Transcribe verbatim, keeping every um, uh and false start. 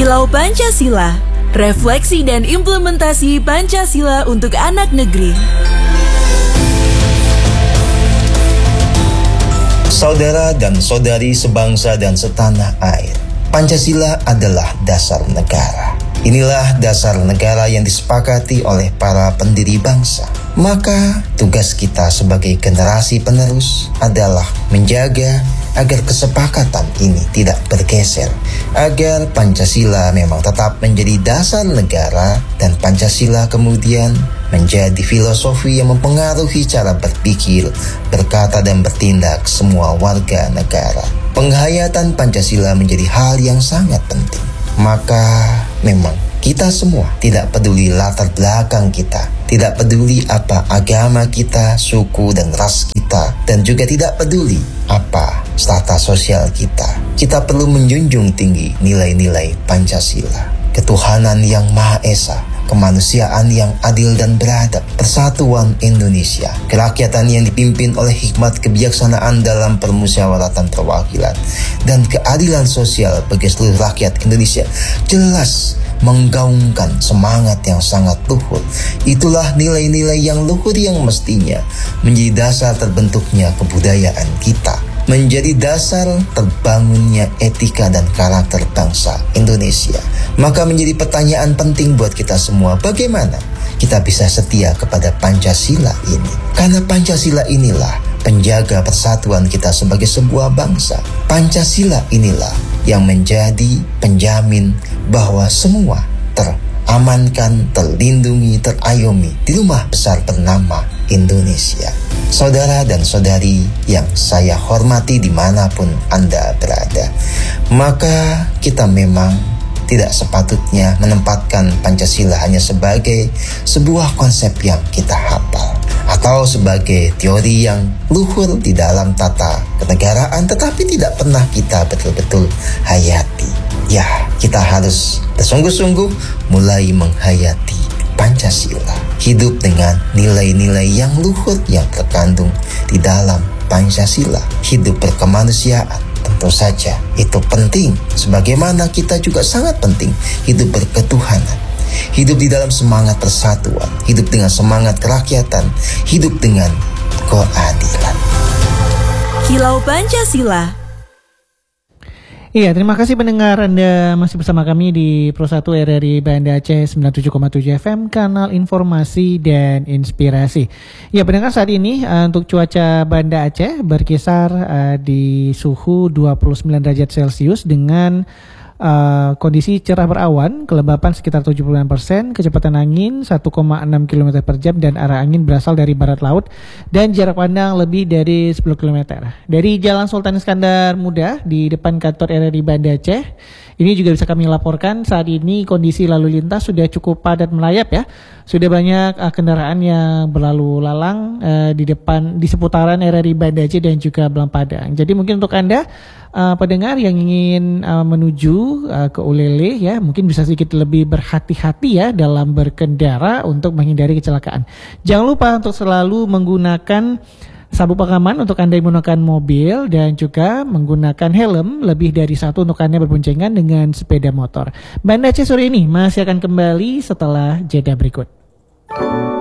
Kilau Pancasila, refleksi dan implementasi Pancasila untuk anak negeri. Saudara dan saudari sebangsa dan setanah air, Pancasila adalah dasar negara. Inilah dasar negara yang disepakati oleh para pendiri bangsa. Maka tugas kita sebagai generasi penerus adalah menjaga agar kesepakatan ini tidak bergeser, agar Pancasila memang tetap menjadi dasar negara dan Pancasila kemudian menjadi filosofi yang mempengaruhi cara berpikir, berkata dan bertindak semua warga negara. Penghayatan Pancasila menjadi hal yang sangat penting. Maka memang kita semua, tidak peduli latar belakang kita, tidak peduli apa agama kita, suku dan ras kita, dan juga tidak peduli apa strata sosial kita. Kita perlu menjunjung tinggi nilai-nilai Pancasila. Ketuhanan yang Maha Esa, kemanusiaan yang adil dan beradab, persatuan Indonesia, kerakyatan yang dipimpin oleh hikmat kebijaksanaan dalam permusyawaratan perwakilan, dan keadilan sosial bagi seluruh rakyat Indonesia jelas menggaungkan semangat yang sangat luhur. Itulah nilai-nilai yang luhur yang mestinya menjadi dasar terbentuknya kebudayaan kita, menjadi dasar terbangunnya etika dan karakter bangsa Indonesia. Maka menjadi pertanyaan penting buat kita semua, bagaimana kita bisa setia kepada Pancasila ini? Karena Pancasila inilah penjaga persatuan kita sebagai sebuah bangsa. Pancasila inilah yang menjadi penjamin bahwa semua teramankan, terlindungi, terayomi di rumah besar bernama Indonesia. Saudara dan saudari yang saya hormati dimanapun Anda berada, maka kita memang tidak sepatutnya menempatkan Pancasila hanya sebagai sebuah konsep yang kita hafal atau sebagai teori yang luhur di dalam tata kenegaraan, tetapi tidak pernah kita betul-betul hayati. Ya, kita harus bersungguh-sungguh mulai menghayati Pancasila, hidup dengan nilai-nilai yang luhur yang terkandung di dalam Pancasila, hidup berkemanusiaan. Tentu saja itu penting, sebagaimana kita juga sangat penting hidup berketuhanan, hidup di dalam semangat persatuan, hidup dengan semangat kerakyatan, hidup dengan keadilan. Kilau Pancasila. Iya, terima kasih pendengar, Anda masih bersama kami di Pro satu R R I Banda Aceh sembilan puluh tujuh koma tujuh F M, kanal informasi dan inspirasi. Ya, pendengar, saat ini uh, untuk cuaca Banda Aceh berkisar uh, di suhu dua puluh sembilan derajat Celcius dengan Uh, kondisi cerah berawan, kelembapan sekitar tujuh puluh sembilan persen, kecepatan angin satu koma enam kilometer per jam dan arah angin berasal dari barat laut dan jarak pandang lebih dari sepuluh kilometer. Dari Jalan Sultan Iskandar Muda di depan kantor R R I Banda Aceh, ini juga bisa kami laporkan saat ini kondisi lalu lintas sudah cukup padat melayap ya. Sudah banyak uh, kendaraan yang berlalu lalang uh, di depan, di seputaran R R I Banda Aceh dan juga Belang Padang. Jadi mungkin untuk Anda uh, pendengar yang ingin uh, menuju uh, ke Ulele ya, mungkin bisa sedikit lebih berhati-hati ya dalam berkendara untuk menghindari kecelakaan. Jangan lupa untuk selalu menggunakan sabuk pengaman untuk Anda yang menggunakan mobil dan juga menggunakan helm lebih dari satu untuk Anda berboncengan dengan sepeda motor. Banda Aceh sore ini masih akan kembali setelah jeda berikut.